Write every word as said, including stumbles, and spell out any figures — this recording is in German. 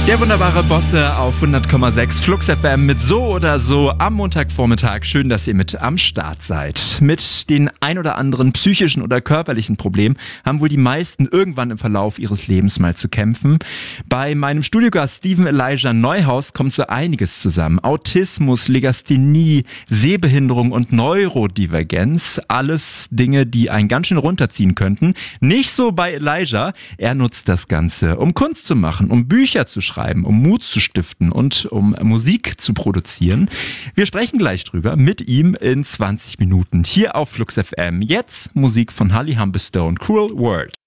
Der wunderbare Bosse auf hundert Komma sechs Flux F M mit So oder So am Montagvormittag. Schön, dass ihr mit am Start seid. Mit den ein oder anderen psychischen oder körperlichen Problemen haben wohl die meisten irgendwann im Verlauf ihres Lebens mal zu kämpfen. Bei meinem Studiogast Steven Elijah Neuhaus kommt so einiges zusammen. Autismus, Legasthenie, Sehbehinderung und Neurodivergenz. Alles Dinge, die einen ganz schön runterziehen könnten. Nicht so bei Elijah. Er nutzt das Ganze, um Kunst zu machen, um Bücher zu schreiben, um Mut zu stiften und um Musik zu produzieren. Wir sprechen gleich drüber mit ihm in zwanzig Minuten hier auf Flux F M. Jetzt Musik von Holly Humberstone, Cruel World.